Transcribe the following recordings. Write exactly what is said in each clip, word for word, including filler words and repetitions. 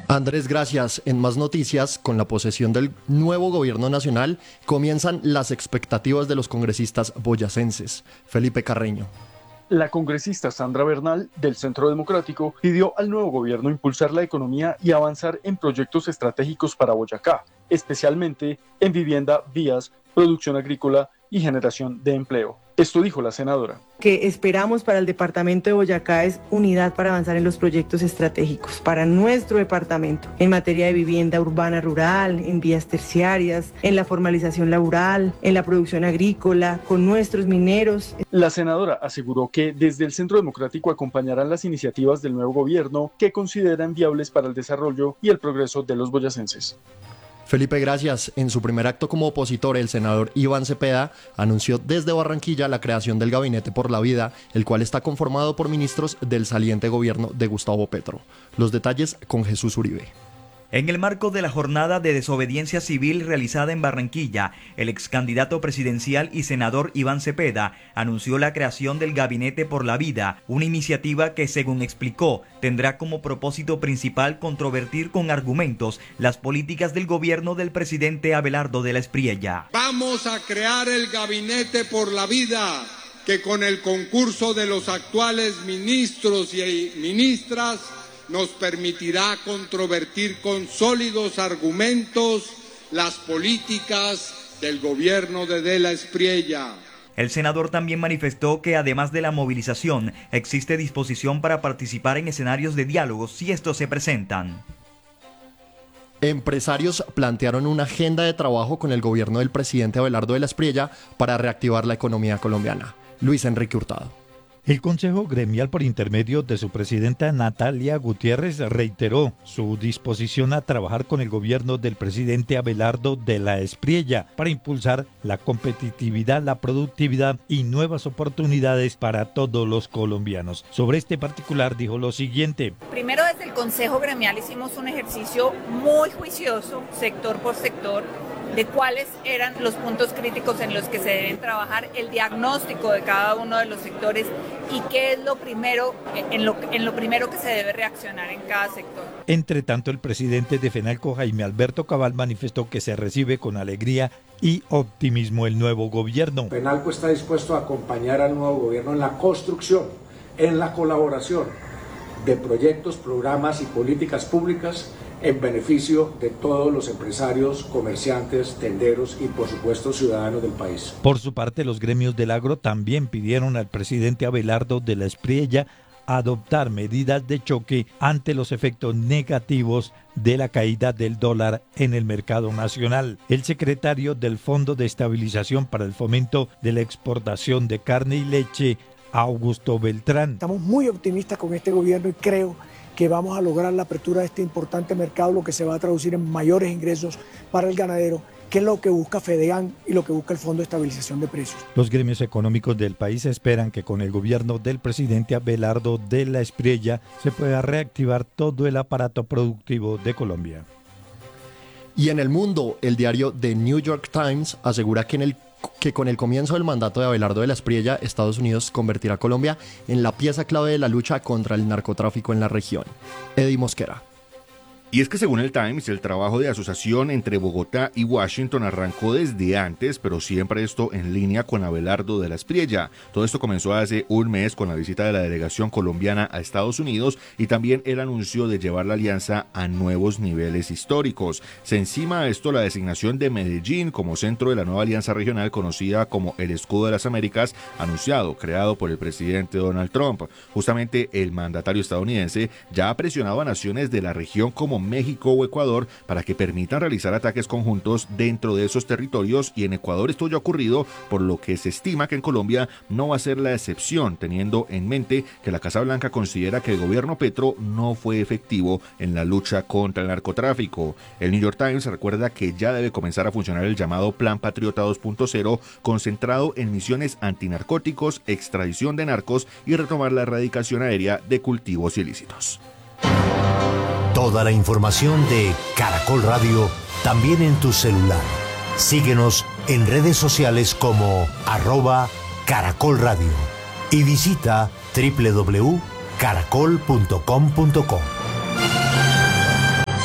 Andrés, gracias. En más noticias, con la posesión del nuevo gobierno nacional, comienzan las expectativas de los congresistas boyacenses. Felipe Carreño. La congresista Sandra Bernal, del Centro Democrático, pidió al nuevo gobierno impulsar la economía y avanzar en proyectos estratégicos para Boyacá, especialmente en vivienda, vías, producción agrícola y generación de empleo. Esto dijo la senadora. Que esperamos para el departamento de Boyacá es unidad para avanzar en los proyectos estratégicos para nuestro departamento, en materia de vivienda urbana rural, en vías terciarias, en la formalización laboral, en la producción agrícola, con nuestros mineros. La senadora aseguró que desde el Centro Democrático acompañarán las iniciativas del nuevo gobierno que consideran viables para el desarrollo y el progreso de los boyacenses. Felipe, gracias. En su primer acto como opositor, el senador Iván Cepeda anunció desde Barranquilla la creación del Gabinete por la Vida, el cual está conformado por ministros del saliente gobierno de Gustavo Petro. Los detalles con Jesús Uribe. En el marco de la jornada de desobediencia civil realizada en Barranquilla, el ex candidato presidencial y senador Iván Cepeda anunció la creación del Gabinete por la Vida, una iniciativa que, según explicó, tendrá como propósito principal controvertir con argumentos las políticas del gobierno del presidente Abelardo de la Espriella. Vamos a crear el Gabinete por la Vida, que con el concurso de los actuales ministros y ministras nos permitirá controvertir con sólidos argumentos las políticas del gobierno de De la Espriella. El senador también manifestó que además de la movilización, existe disposición para participar en escenarios de diálogo si estos se presentan. Empresarios plantearon una agenda de trabajo con el gobierno del presidente Abelardo de la Espriella para reactivar la economía colombiana. Luis Enrique Hurtado. El Consejo Gremial, por intermedio de su presidenta Natalia Gutiérrez, reiteró su disposición a trabajar con el gobierno del presidente Abelardo de la Espriella para impulsar la competitividad, la productividad y nuevas oportunidades para todos los colombianos. Sobre este particular dijo lo siguiente. Primero, desde el Consejo Gremial hicimos un ejercicio muy juicioso, sector por sector, de cuáles eran los puntos críticos en los que se deben trabajar, el diagnóstico de cada uno de los sectores y qué es lo primero, en lo, en lo primero que se debe reaccionar en cada sector. Entre tanto, el presidente de FENALCO, Jaime Alberto Cabal, manifestó que se recibe con alegría y optimismo el nuevo gobierno. FENALCO está dispuesto a acompañar al nuevo gobierno en la construcción, en la colaboración de proyectos, programas y políticas públicas en beneficio de todos los empresarios, comerciantes, tenderos y por supuesto ciudadanos del país. Por su parte, los gremios del agro también pidieron al presidente Abelardo de la Espriella adoptar medidas de choque ante los efectos negativos de la caída del dólar en el mercado nacional. El secretario del Fondo de Estabilización para el Fomento de la Exportación de Carne y Leche, Augusto Beltrán. Estamos muy optimistas con este gobierno y creo que vamos a lograr la apertura de este importante mercado, lo que se va a traducir en mayores ingresos para el ganadero, que es lo que busca FEDEAN y lo que busca el Fondo de Estabilización de Precios. Los gremios económicos del país esperan que con el gobierno del presidente Abelardo de la Espriella se pueda reactivar todo el aparato productivo de Colombia. Y en el mundo, el diario The New York Times asegura que en el que con el comienzo del mandato de Abelardo de la Espriella, Estados Unidos convertirá a Colombia en la pieza clave de la lucha contra el narcotráfico en la región. Eddie Mosquera. Y es que según el Times, el trabajo de asociación entre Bogotá y Washington arrancó desde antes, pero siempre esto en línea con Abelardo de la Espriella. Todo esto comenzó hace un mes con la visita de la delegación colombiana a Estados Unidos y también el anuncio de llevar la alianza a nuevos niveles históricos. Se encima a esto la designación de Medellín como centro de la nueva alianza regional conocida como el Escudo de las Américas, anunciado, creado por el presidente Donald Trump. Justamente el mandatario estadounidense ya ha presionado a naciones de la región como México o Ecuador para que permitan realizar ataques conjuntos dentro de esos territorios, y en Ecuador esto ya ha ocurrido, por lo que se estima que en Colombia no va a ser la excepción, teniendo en mente que la Casa Blanca considera que el gobierno Petro no fue efectivo en la lucha contra el narcotráfico. El New York Times recuerda que ya debe comenzar a funcionar el llamado Plan Patriota dos punto cero, concentrado en misiones antinarcóticos, extradición de narcos y retomar la erradicación aérea de cultivos ilícitos. Toda la información de Caracol Radio también en tu celular. Síguenos en redes sociales como arroba Caracol Radio y visita doble u doble u doble u punto caracol punto com punto co.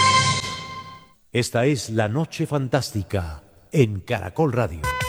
Esta es La Noche Fantástica en Caracol Radio.